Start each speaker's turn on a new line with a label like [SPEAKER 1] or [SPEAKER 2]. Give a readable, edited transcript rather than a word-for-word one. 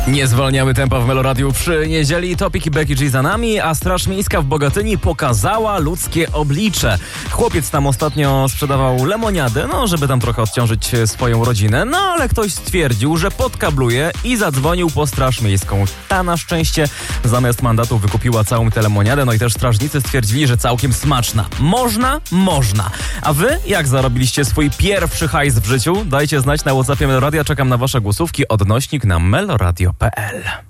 [SPEAKER 1] Nie zwalniamy tempa w Meloradiu przy niedzieli. Topik i Becky G za nami, a Straż Miejska w Bogatyni pokazała ludzkie oblicze. Chłopiec tam ostatnio sprzedawał lemoniadę, żeby tam trochę odciążyć swoją rodzinę, ale ktoś stwierdził, że podkabluje i zadzwonił po Straż Miejską. Ta na szczęście zamiast mandatu wykupiła całą tę lemoniadę, i też strażnicy stwierdzili, że całkiem smaczna. Można. A wy jak zarobiliście swój pierwszy hajs w życiu? Dajcie znać na WhatsAppie Meloradia, czekam na wasze głosówki, odnośnik na meloradio.pl.